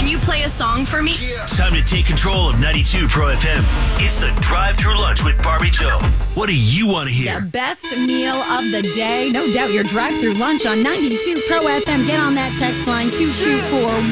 you play a song for me? It's time to take control of 92 Pro FM. It's the drive-through lunch with Barbie Joe. What do you want to hear? The best meal of the day. No doubt your drive-through lunch on 92 Pro FM. Get on that text line 224